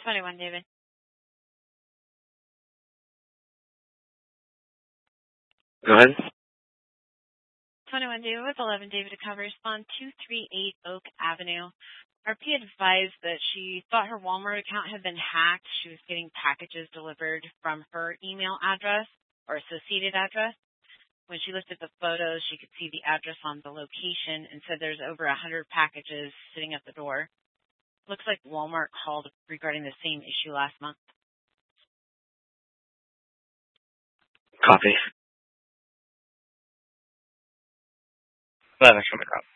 21, David. Go ahead. 21, David with 11, David to cover. Respond 238 Oak Avenue. RP advised that she thought her Walmart account had been hacked. She was getting packages delivered from her email address or associated address. When she looked at the photos, she could see the address on the location and said there's over 100 packages sitting at the door. Looks like Walmart called regarding the same issue last month. Copy. 11, show me crop.